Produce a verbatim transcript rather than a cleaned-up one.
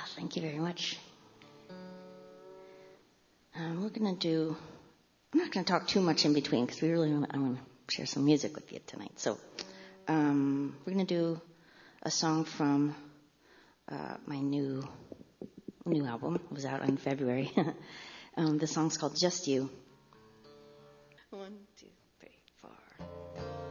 Thank you very much. Um, we're going to do, I'm not going to talk too much in between because we really want, I want to share some music with you tonight. So um, we're going to do a song from uh, my new new album. It was out in February. um, the song's called Just You. One, two.